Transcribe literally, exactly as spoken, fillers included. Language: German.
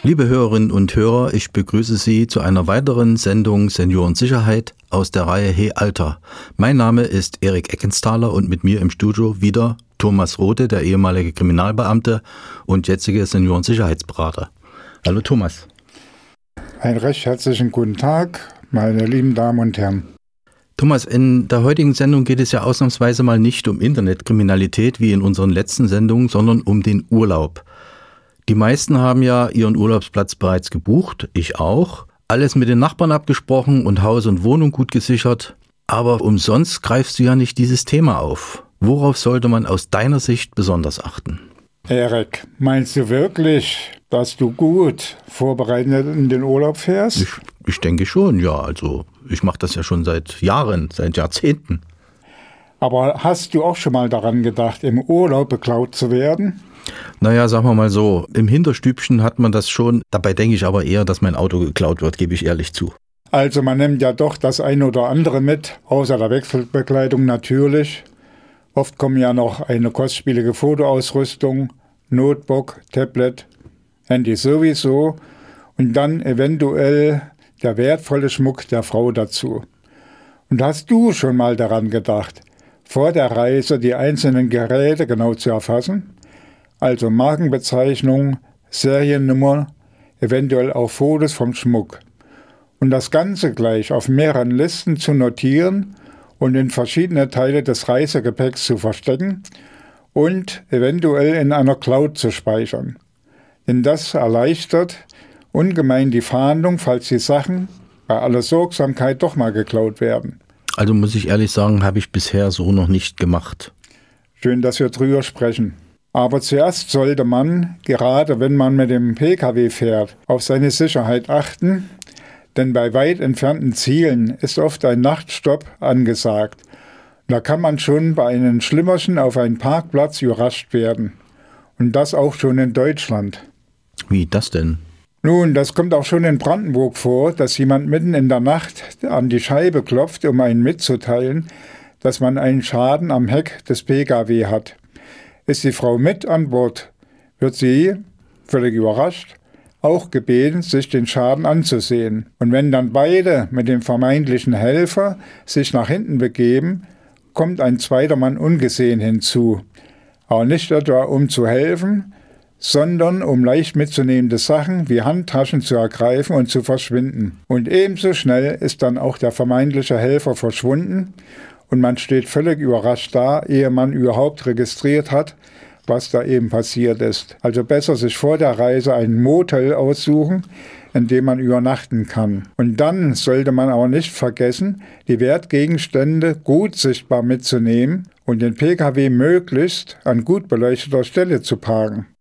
Liebe Hörerinnen und Hörer, ich begrüße Sie zu einer weiteren Sendung Seniorensicherheit aus der Reihe Hey Alter. Mein Name ist Erik Eckenthaler und mit mir im Studio wieder Thomas Rothe, der ehemalige Kriminalbeamte und jetzige Seniorensicherheitsberater. Hallo Thomas. Einen recht herzlichen guten Tag, meine lieben Damen und Herren. Thomas, in der heutigen Sendung geht es ja ausnahmsweise mal nicht um Internetkriminalität wie in unseren letzten Sendungen, sondern um den Urlaub. Die meisten haben ja ihren Urlaubsplatz bereits gebucht, ich auch. Alles mit den Nachbarn abgesprochen und Haus und Wohnung gut gesichert. Aber umsonst greifst du ja nicht dieses Thema auf. Worauf sollte man aus deiner Sicht besonders achten? Erik, meinst du wirklich, dass du gut vorbereitet in den Urlaub fährst? Ich, ich denke schon, ja. Also ich mache das ja schon seit Jahren, seit Jahrzehnten. Aber hast du auch schon mal daran gedacht, im Urlaub beklaut zu werden? Naja, sagen wir mal so, im Hinterstübchen hat man das schon. Dabei denke ich aber eher, dass mein Auto geklaut wird, gebe ich ehrlich zu. Also man nimmt ja doch das eine oder andere mit, außer der Wechselbekleidung natürlich. Oft kommen ja noch eine kostspielige Fotoausrüstung, Notebook, Tablet, Handy sowieso und dann eventuell der wertvolle Schmuck der Frau dazu. Und hast du schon mal daran gedacht, vor der Reise die einzelnen Geräte genau zu erfassen? Also Markenbezeichnung, Seriennummer, eventuell auch Fotos vom Schmuck. Und das Ganze gleich auf mehreren Listen zu notieren und in verschiedene Teile des Reisegepäcks zu verstecken und eventuell in einer Cloud zu speichern. Denn das erleichtert ungemein die Fahndung, falls die Sachen bei aller Sorgsamkeit doch mal geklaut werden. Also muss ich ehrlich sagen, habe ich bisher so noch nicht gemacht. Schön, dass wir drüber sprechen. Aber zuerst sollte man, gerade wenn man mit dem Pkw fährt, auf seine Sicherheit achten, denn bei weit entfernten Zielen ist oft ein Nachtstopp angesagt. Da kann man schon bei einem Schlimmerchen auf einen Parkplatz überrascht werden. Und das auch schon in Deutschland. Wie das denn? Nun, das kommt auch schon in Brandenburg vor, dass jemand mitten in der Nacht an die Scheibe klopft, um einen mitzuteilen, dass man einen Schaden am Heck des Pkw hat. Ist die Frau mit an Bord, wird sie, völlig überrascht, auch gebeten, sich den Schaden anzusehen. Und wenn dann beide mit dem vermeintlichen Helfer sich nach hinten begeben, kommt ein zweiter Mann ungesehen hinzu. Aber nicht etwa um zu helfen, sondern um leicht mitzunehmende Sachen wie Handtaschen zu ergreifen und zu verschwinden. Und ebenso schnell ist dann auch der vermeintliche Helfer verschwunden und man steht völlig überrascht da, ehe man überhaupt registriert hat, was da eben passiert ist. Also besser sich vor der Reise ein Motel aussuchen, in dem man übernachten kann. Und dann sollte man auch nicht vergessen, die Wertgegenstände gut sichtbar mitzunehmen und den Pkw möglichst an gut beleuchteter Stelle zu parken.